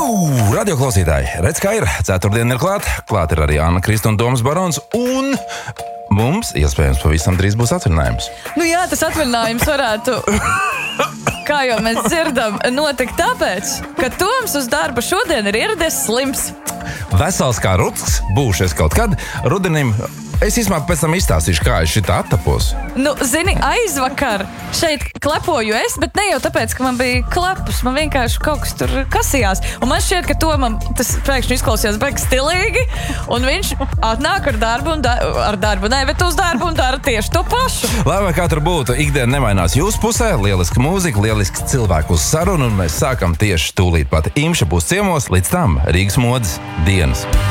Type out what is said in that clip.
Radio klausītāji, redz, kā ir. Ceturtdiena ir klāt ir arī Anna Krista un Domas Barons, un mums, iespējams, pavisam drīz būs atvaļinājums. Nu jā, tas atvaļinājums varētu, kā jau mēs dzirdam, notikt tāpēc, ka Toms uz darbu šodien ir ieradies slims. Vesels kā rucks, būšies kaut kad rudenim. Es īstenībā pēc tam izstāstīšu, kā es šitā attapos. Nu, zini, aizvakar šeit klepoju es, bet ne jau tāpēc, ka man bija klepus, man vienkārši kaut kas tur kasījās. Un man šķiet, ka Tomam tas pēkšņi izklausījās baigi stilīgi, un viņš atnāk ar darbu bet uz darbu un dara tieši to pašu. Lai vai kā tur būtu, ikdiena nemainās jūsu pusē, lieliska mūzika, lielisks cilvēku uz sarunu, un mēs sākam tieši tūlīt pat. Imša būs ciemos, līdz tam Rīgas modes dienas.